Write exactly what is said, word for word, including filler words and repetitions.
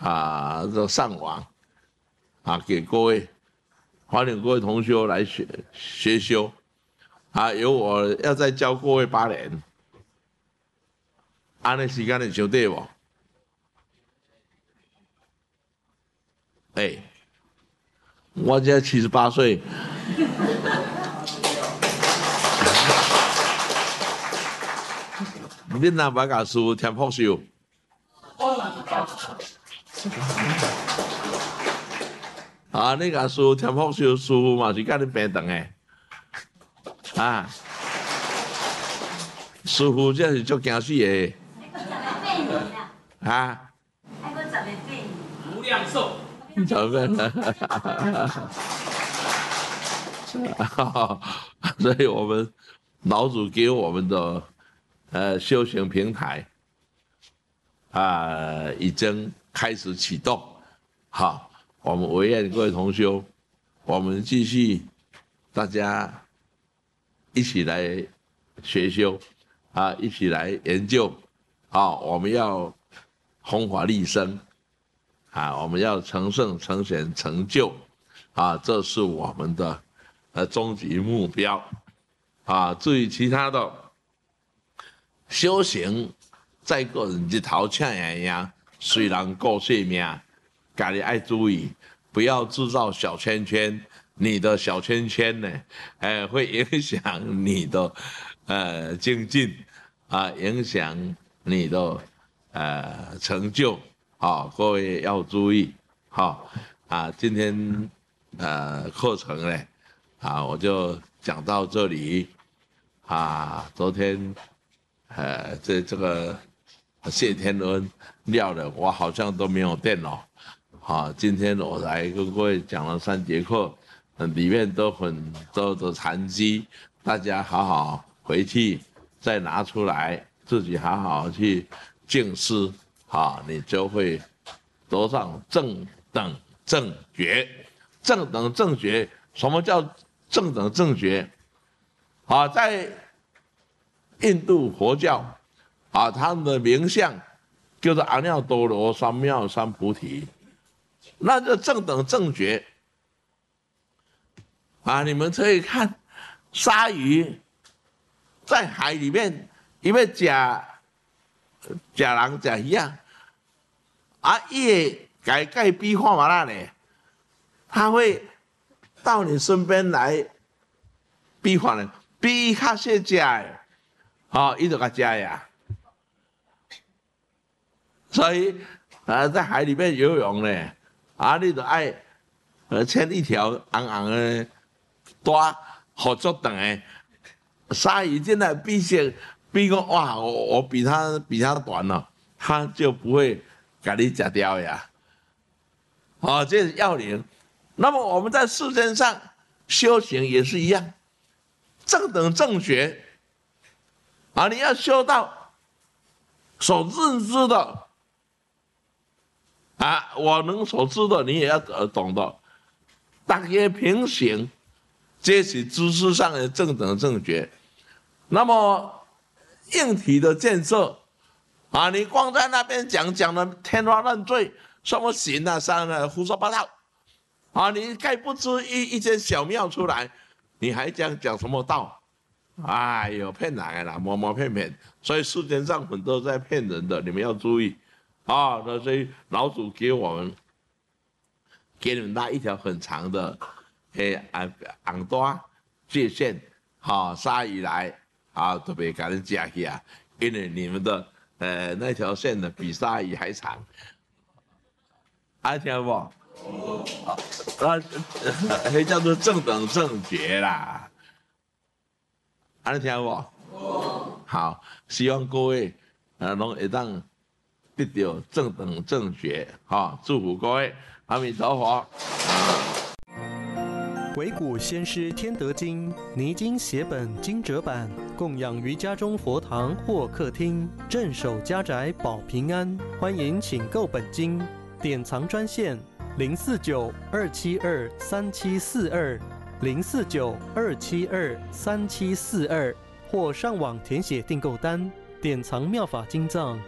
啊这上网啊给各位，欢迎各位同学来学学修啊，由我要再教各位八年，安尼时间你相对无？哎、欸，我现在七十八岁。你若捌甲师傅添福寿，啊，你甲师傅添福寿，师傅嘛是甲你平等诶，啊，师傅这是足惊死诶，啊，还佫十个变无量寿，十个，所以我们老祖给我们的。呃，修行平台啊、呃，已经开始启动。好，我们委愿各位同修，我们继续大家一起来学修啊，一起来研究啊，我们要弘法利生啊，我们要成圣成贤成就啊，这是我们的呃终极目标啊。至于其他的。修行，再个人日头请人呀，虽然顾性命，家己爱注意，不要制造小圈圈。你的小圈圈呢，呃，会影响你的呃精进啊，影响你的呃成就啊，各位要注意好啊。今天呃课程呢啊，我就讲到这里啊，昨天。呃，这这个谢天恩廖的，我好像都没有电脑。好，今天我来跟各位讲了三节课，里面都很多的禅机，大家好好回去再拿出来，自己好好去静思，好，你就会得上正等正觉。正等正觉，什么叫正等正觉？好，在印度佛教啊，他们的名相叫做阿耨多罗三藐三菩提，那就正等正觉啊！你们可以看鲨鱼在海里面，因为假假人假鱼啊，啊，夜改改比看嘛啦呢，他会到你身边来比看呢，比较些假的。好、哦，伊就甲食呀，所以呃，在海里面游泳呢，啊，你就爱呃牵一条红红的大好足长的鲨鱼进来比些，比讲哇，我我比它比它短了，它就不会给你吃掉呀。好、哦，这是要领。那么我们在世间上修行也是一样，正等正觉。啊，你要修到所认知的啊，我能所知的，你也要懂得。大家平行，这是知识上的正等正觉。那么硬体的建设啊，你光在那边讲讲的天花乱坠，什么行啊山啊，胡说八道啊，你盖不出一一间小庙出来，你还讲讲什么道？哎呦，骗人的啦，摸摸骗骗，所以世间上很多在骗人的，你们要注意啊！那所以老祖给我们，给你们拉一条很长的，诶，啊，红带界限，好、啊，鲨鱼来啊，都别给人夹去啊，因为你们的呃那条线呢比鲨鱼还长，爱听不？啊，那叫做正等正觉啦。安尼听无？好，希望各位呃拢会当得到正等正觉，哈！祝福各位，阿弥陀佛。 惟古先师天德经泥经写本经折版，供养于家中佛堂或客厅，镇守家宅保平安。欢迎请购本经，典藏专线零四九二七二三七四二。零四九二七二三七四二，或上网填写订购单，典藏妙法经藏。